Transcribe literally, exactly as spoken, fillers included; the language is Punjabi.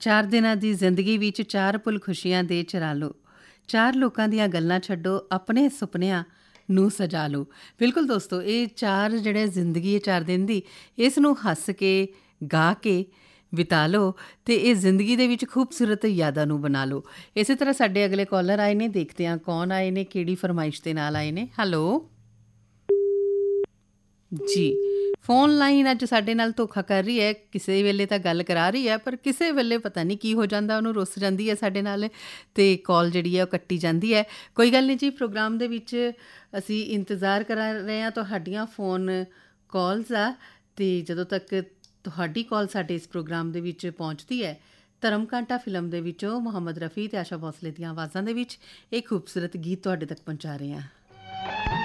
ਚਾਰ ਦਿਨਾਂ ਦੀ ਜ਼ਿੰਦਗੀ ਵਿੱਚ ਚਾਰ ਪੁਲ ਖੁਸ਼ੀਆਂ ਦੇ ਚਰਾ ਲਓ। ਚਾਰ ਲੋਕਾਂ ਦੀਆਂ ਗੱਲਾਂ ਛੱਡੋ, ਆਪਣੇ ਸੁਪਨਿਆਂ ਨੂੰ ਸਜਾ ਲਓ। ਬਿਲਕੁਲ ਦੋਸਤੋ, ਇਹ ਚਾਰ ਜਿਹੜੇ ਜ਼ਿੰਦਗੀ ਹੈ ਚਾਰ ਦਿਨ ਦੀ, ਇਸ ਨੂੰ ਹੱਸ ਕੇ ਗਾ ਕੇ ਬਿਤਾ ਲਓ ਅਤੇ ਇਹ ਜ਼ਿੰਦਗੀ ਦੇ ਵਿੱਚ ਖੂਬਸੂਰਤ ਯਾਦਾਂ ਨੂੰ ਬਣਾ ਲਓ। ਇਸੇ ਤਰ੍ਹਾਂ ਸਾਡੇ ਅਗਲੇ ਕਾਲਰ ਆਏ ਨੇ, ਦੇਖਦੇ ਹਾਂ ਕੌਣ ਆਏ ਨੇ, ਕਿਹੜੀ ਫਰਮਾਇਸ਼ ਦੇ ਨਾਲ ਆਏ ਨੇ। ਹੈਲੋ ਜੀ, ਫੋਨ ਲਾਈਨ ਅੱਜ ਸਾਡੇ ਨਾਲ ਧੋਖਾ ਕਰ ਰਹੀ ਹੈ। ਕਿਸੇ ਵੇਲੇ ਤਾਂ ਗੱਲ ਕਰਾ ਰਹੀ ਹੈ, ਪਰ ਕਿਸੇ ਵੇਲੇ ਪਤਾ ਨਹੀਂ ਕੀ ਹੋ ਜਾਂਦਾ, ਉਹਨੂੰ ਰੁੱਸ ਜਾਂਦੀ ਹੈ ਸਾਡੇ ਨਾਲ ਅਤੇ ਕਾਲ ਜਿਹੜੀ ਹੈ ਉਹ ਕੱਟੀ ਜਾਂਦੀ ਹੈ। ਕੋਈ ਗੱਲ ਨਹੀਂ ਜੀ, ਪ੍ਰੋਗਰਾਮ ਦੇ ਵਿੱਚ ਅਸੀਂ ਇੰਤਜ਼ਾਰ ਕਰਾ ਰਹੇ ਹਾਂ ਤੁਹਾਡੀਆਂ ਫ਼ੋਨ ਕਾਲਸ ਦਾ, ਅਤੇ ਜਦੋਂ ਤੱਕ ਤੁਹਾਡੀ ਕਾਲ ਸਾਡੇ ਇਸ ਪ੍ਰੋਗਰਾਮ ਦੇ ਵਿੱਚ ਪਹੁੰਚਦੀ ਹੈ, ਧਰਮ ਕਾਂਟਾ ਫਿਲਮ ਦੇ ਵਿੱਚੋਂ ਮੁਹੰਮਦ ਰਫੀ ਅਤੇ ਆਸ਼ਾ ਭੋਸਲੇ ਦੀਆਂ ਆਵਾਜ਼ਾਂ ਦੇ ਵਿੱਚ ਇਹ ਖੂਬਸੂਰਤ ਗੀਤ ਤੁਹਾਡੇ ਤੱਕ ਪਹੁੰਚਾ ਰਹੇ ਹਾਂ।